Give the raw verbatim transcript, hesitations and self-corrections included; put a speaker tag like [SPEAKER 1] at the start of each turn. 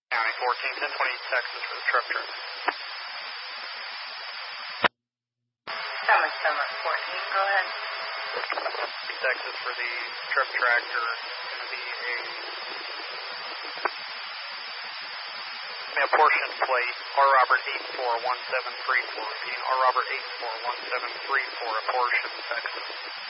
[SPEAKER 1] County fourteen, ten twenty Texas for the truck trip.
[SPEAKER 2] Summer, summer, fourteen, go ahead.
[SPEAKER 1] Texas for the truck tractor. It's going to be a, a portion plate, R. Robert eight four one seven three four. R. Robert eight four one seven three four, a portion, Texas.